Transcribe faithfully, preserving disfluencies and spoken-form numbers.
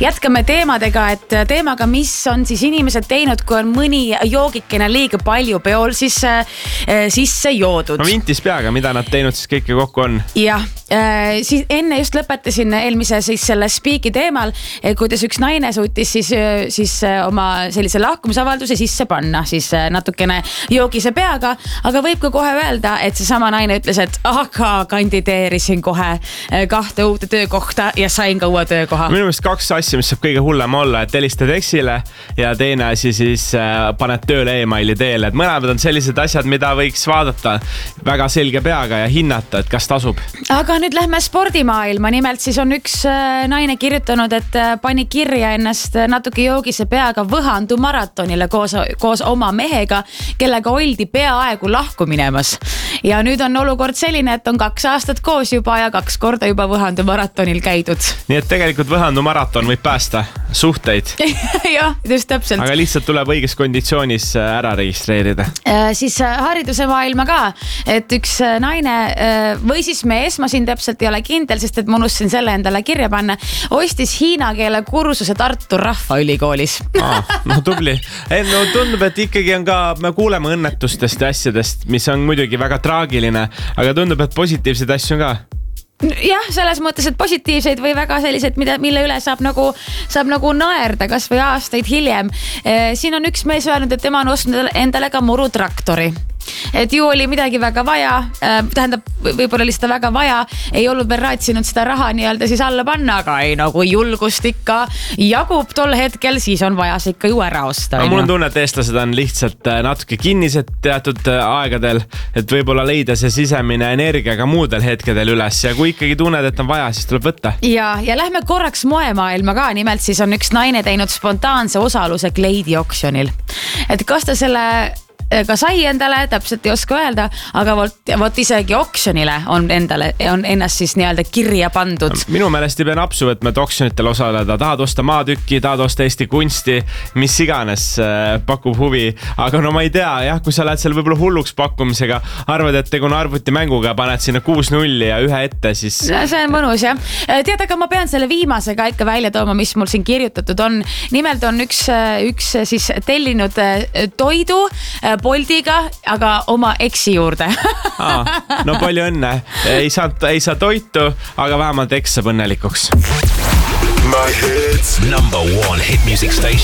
jätkame teemadega, et teemaga, mis on siis inimesed teinud, kui on mõni joogikene liiga palju peol siis äh, sisse joodud. No vintis peaga, mida nad teinud siis kõike kokku on? Jah, äh, siis enne just lõpetasin eelmise siis selle spiiki teemal, kuidas üks naine suutis siis, siis oma sellise lahkumisavalduse sisse panna siis natukene joogise peaga, aga võib ka kohe öelda, et see sama naine ütles, et aga kandideerisin kohe kahte uute töökohta ja sain ka uue töökoha. Minu meelest kaks asja, mis saab kõige hullem olla, et helistad eksile ja teine asi siis paned tööle e-maili teele. Et mõlemad on sellised asjad, mida võiks vaadata väga selge peaga ja hinnata, et kas tasub. Aga nüüd lähme spordimaailma. Nimelt siis on üks naine kirjutanud, et pani kirja ennast natuke joogise peaga Võhandu maratonile koos, koos oma mehega, kellega oldi peaaegu lahku minemas. Ja nüüd on olukord selline, et on kaks aastat koos juba ja kaks korda juba Võhandu maratonil käidud. Nii et tegelikult Võhandu maraton võib päästa suhteid. Jah, just täpselt. Aga lihtsalt tuleb õiges konditsioonis ära registreerida. Äh, siis hariduse maailma ka, et üks naine või siis mees, ma siin täpselt ei ole kindel, sest et ma unustasin selle endale kirja panna, ostis hiina keele kursuse Tartu Rahvaülikoolis. Ah, no tubli. Ei, no tundub, et ikkagi on ka, me kuuleme õnnetustest ja asjadest, mis on muidugi väga traagiline, aga tundub, et positiivseid asju on ka. Jah, selles mõttes, et positiivseid või väga sellised, mida, mille üle saab nagu, saab nagu naerda kas või aastaid hiljem. Siin on üks mees öelnud, et tema on ostnud endale ka murutraktori. Et ju oli midagi väga vaja, tähendab võib-olla lihtsalt väga vaja, ei olnud veel raatsinud seda raha nii-öelda siis alla panna, aga ei, no kui julgust ikka jagub tol hetkel, siis on vaja see ikka ju ära osta. No, mul on tunne, et eestlased on lihtsalt natuke kinnised teatud aegadel, et võib-olla leida see sisemine energia ka muudel hetkedel üles ja kui ikkagi tunned, et on vaja, siis tuleb võtta. Ja, ja lähme korraks moemaailma ka, nimelt siis on üks naine teinud spontaanse osaluse Kleidi oksjonil. Et kas ta selle ka sai endale, täpselt ei oska öelda, aga võt, võt isegi oksjonile on endale, on ennast siis nii-öelda kirja pandud. Minu meelest ei pea napsu võtma, et oksjonitel osaleda. Tahad osta maatükki, tahad osta Eesti kunsti, mis iganes pakub huvi. Aga no ma ei tea, jah, kui sa lähed seal võib-olla hulluks pakkumisega, arvad, et teguna arvuti mänguga paned sinna kuus nulli ja ühe ette, siis... See on mõnus, jah. Tead, aga ma pean selle viimasega ikka välja tooma, mis mul siin kirjutatud on. Nimelt on üks, üks siis tellinud toidu Boltiga, aga oma eksi juurde. ah, no palju õnne. Ei saa, ei saa toitu, aga vähemalt eks saab õnnelikuks. My hits. Number one hit music station.